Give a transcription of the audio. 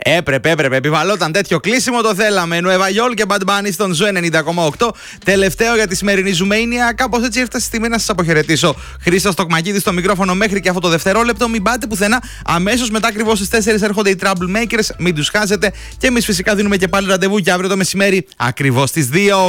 Έπρεπε. Επιβαλόταν τέτοιο κλείσιμο, το θέλαμε. Nueva York και Bad Bunny στον Ζου 90,8. Τελευταίο για τη σημερινή Ζουμania. Κάπως έτσι έφτασε η στιγμή να σας αποχαιρετήσω. Χρήστος Τοκμακίδης στο μικρόφωνο μέχρι και αυτό το δευτερόλεπτο. Μην πάτε πουθενά. Αμέσως μετά ακριβώς στις 4 έρχονται οι Troublemakers. Μην τους χάσετε. Και εμείς φυσικά δίνουμε και πάλι ραντεβού για αύριο το μεσημέρι ακριβώς στις 2.